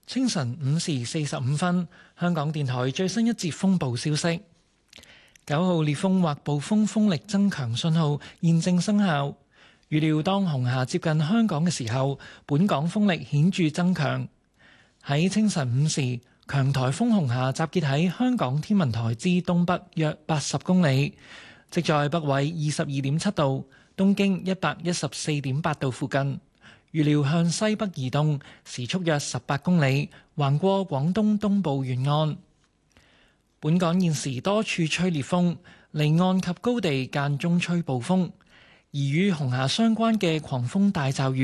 清晨5時45分，香港電台最新一節風暴消息：9號烈風或暴風風力增強信號現正生效。預料當紅霞接近香港嘅時候，本港風力顯著增強。喺清晨5時，強颱風紅霞集結喺香港天文台之東北約80公里，即在北緯22.7度、東經114.8度附近。預料向西北移動，時速約18公里，橫過廣東東部沿岸。本港現時多處吹烈風，離岸及高地間中吹暴風，而與紅霞相關嘅狂風大驟雨